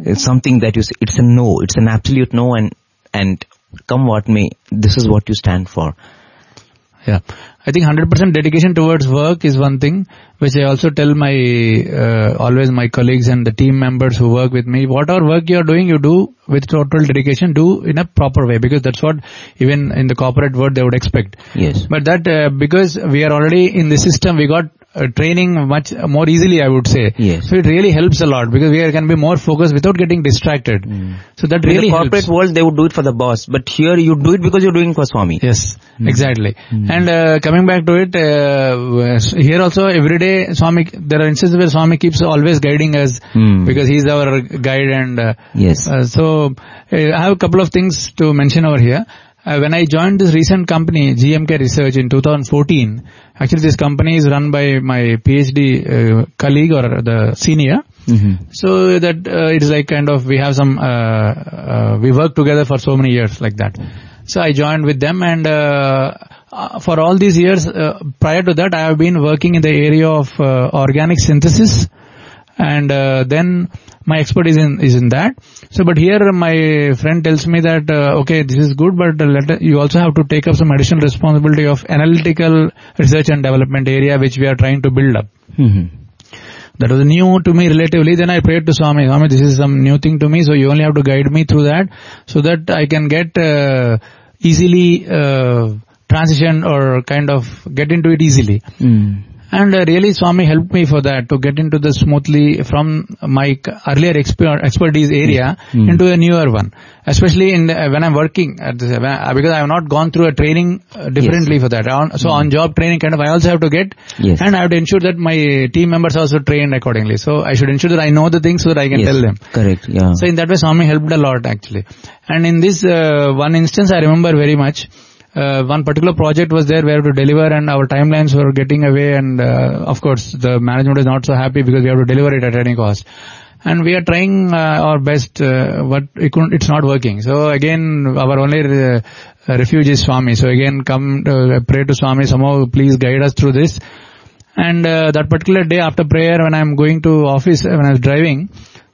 It's something that you say, it's a no, it's an absolute no, and come what may, this is what you stand for. Yeah. I think 100% dedication towards work is one thing, which I also tell always my colleagues and the team members who work with me, whatever work you are doing, you do with total dedication, do in a proper way, because that's what even in the corporate world they would expect. Yes. But that, because we are already in the system, we got training much more easily, I would say. Yes. So it really helps a lot, because we can be more focused without getting distracted. So that really helps. In the corporate world, they would do it for the boss, but here you do it because you're doing for Swami. Yes, exactly. And coming back to it, here also every day Swami, there are instances where Swami keeps always guiding us, because he's our guide. And yes. So I have a couple of things to mention over here. When I joined this recent company, GMK Research, in 2014, actually this company is run by my PhD colleague or the senior. So that it is like kind of, we have some, we work together for so many years like that. So I joined with them, and for all these years, prior to that, I have been working in the area of organic synthesis, and then my expertise is in that. So, but here my friend tells me that, okay, this is good, but you also have to take up some additional responsibility of analytical research and development area, which we are trying to build up. That was new to me relatively. Then I prayed to Swami, this is some new thing to me, so you only have to guide me through that, so that I can get easily transition or kind of get into it easily. And really Swami helped me for that, to get into the smoothly from my earlier expertise area into a newer one. Especially in when I'm working, because I have not gone through a training differently for that. So on job training kind of I also have to get, and I have to ensure that my team members also trained accordingly. So I should ensure that I know the things so that I can tell them. Correct, yeah. So in that way Swami helped a lot actually. And in this one instance I remember very much, one particular project was there where to deliver, and our timelines were getting away, and of course the management is not so happy because we have to deliver it at any cost. And we are trying our best, but it's not working. So again, our only refuge is Swami. So again, come pray to Swami, somehow please guide us through this. And that particular day after prayer, when I'm going to office, when I was driving,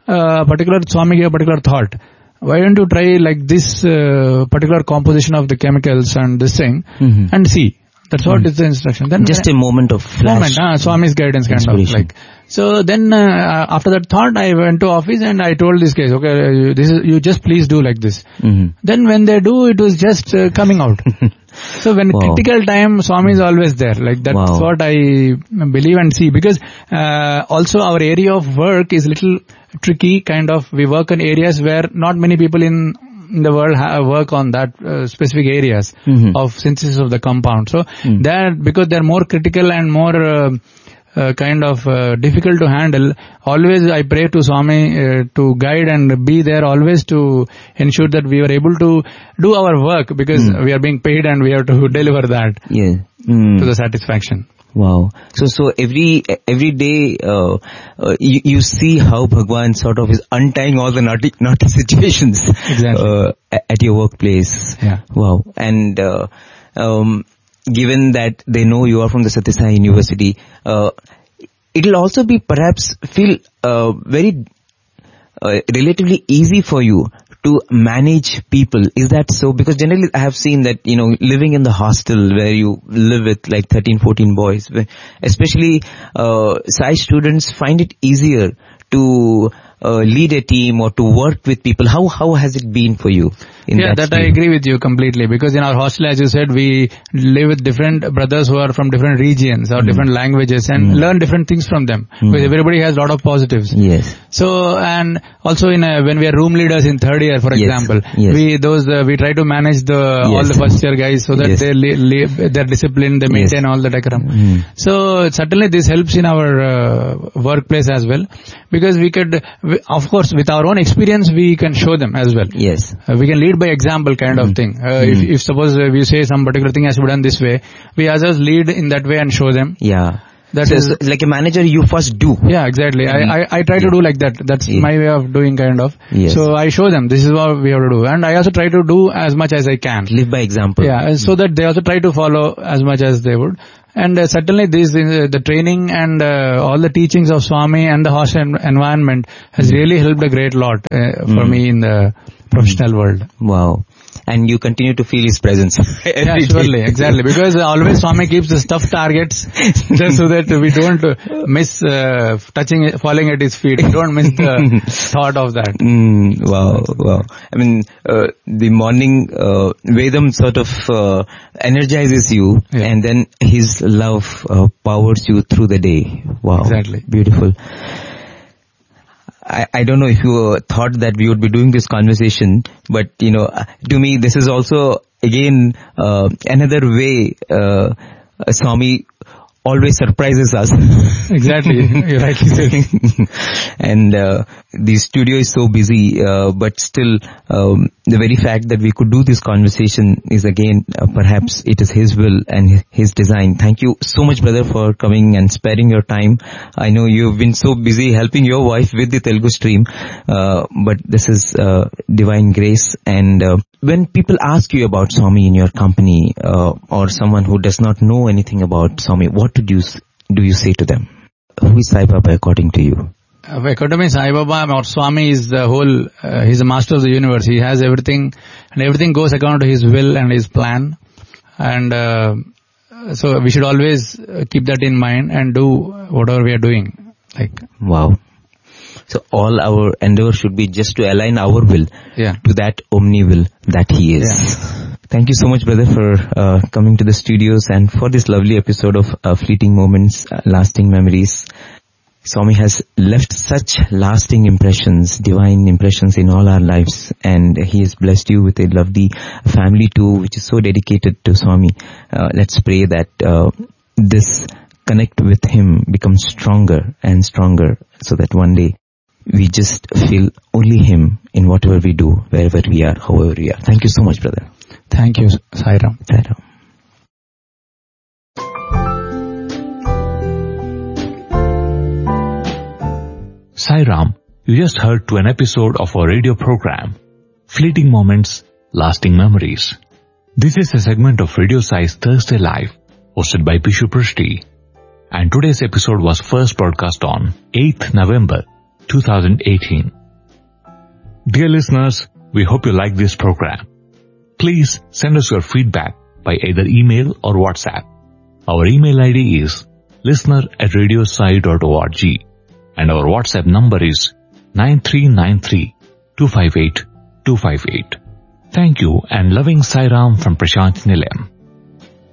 Swami gave a particular thought. Why don't you try like this particular composition of the chemicals and this thing, and see. That's what is the instruction. Then just a moment of flash. Swami's guidance kind of like. So then after that thought, I went to office and I told this case, okay, you just please do like this. Then when they do, it was just coming out. So when critical time, Swami is always there. Like that's what I believe and see, because also our area of work is little tricky kind of. We work in areas where not many people in the world work on that specific areas of synthesis of the compound. So because they're more critical and more kind of difficult to handle, always I pray to Swami to guide and be there always to ensure that we are able to do our work, because we are being paid and we have to deliver that to the satisfaction. Wow. So every day, you see how Bhagwan sort of is untying all the naughty situations. Exactly. At your workplace. Yeah. Wow. And, given that they know you are from the Sathya Sai University, it'll also be perhaps feel, very, relatively easy for you to manage people. Is that so? Because generally I have seen that, living in the hostel where you live with like 13, 14 boys, especially Sai students find it easier to lead a team or to work with people. How has it been for you? That I agree with you completely, because in our hostel, as you said, we live with different brothers who are from different regions or different languages and learn different things from them, because everybody has a lot of positives. Yes. So, and also when we are room leaders in third year, for example, we try to manage all the first year guys so that they're disciplined, they maintain all the decorum. So certainly this helps in our workplace as well, because we could, of course, with our own experience, we can show them as well. Yes. We can lead by example kind of thing. If suppose we say some particular thing has to be done this way, we others lead in that way and show them. Yeah. That is like a manager, you first do. Yeah, exactly. I try to do like that. That's my way of doing kind of. Yes. So I show them this is what we have to do, and I also try to do as much as I can. Live by example. Yeah, so that they also try to follow as much as they would. And certainly the training and all the teachings of Swami and the hostel environment has really helped a great lot for me in the professional world. Wow. And you continue to feel his presence. Yeah, surely, exactly. Because always Swami keeps the tough targets just so that we don't miss falling at his feet. We don't miss the thought of that. Wow. I mean, the morning Vedam sort of energizes you, and then his love powers you through the day. Wow. Exactly. Beautiful. I don't know if you thought that we would be doing this conversation, but to me this is also again another way Swami always surprises us. Exactly, you're rightly saying. And the studio is so busy, but still the very fact that we could do this conversation is again perhaps it is his will and his design. Thank you so much, brother, for coming and sparing your time. I know you've been so busy helping your wife with the Telugu stream, but this is divine grace. And when people ask you about Swami in your company, or someone who does not know anything about Swami, what do you say to them? Who is Sai Baba according to you? According to me, Sai Baba or Swami is the whole, he's the master of the universe. He has everything, and everything goes according to his will and his plan. And so we should always keep that in mind and do whatever we are doing. Wow. So all our endeavor should be just to align our will to that omni will that he is. Yeah. Thank you so much, brother, for coming to the studios and for this lovely episode of Fleeting Moments, Lasting Memories. Swami has left such lasting impressions, divine impressions in all our lives, and he has blessed you with a lovely family too, which is so dedicated to Swami. Let's pray that this connect with him becomes stronger and stronger, so that one day we just feel only him in whatever we do, wherever we are, however we are. Thank you so much, brother. Thank you, Sai Ram. Sai Ram. Sai Ram, you just heard to an episode of our radio program, Fleeting Moments, Lasting Memories. This is a segment of Radio Sai's Thursday Live, hosted by Pishu Prishti. And today's episode was first broadcast on 8th November 2018. Dear listeners, we hope you like this program. Please send us your feedback by either email or WhatsApp. Our email ID is listener@radiosai.org and our WhatsApp number is 9393-258-258. Thank you and loving Sai Ram from Prashant Nilayam.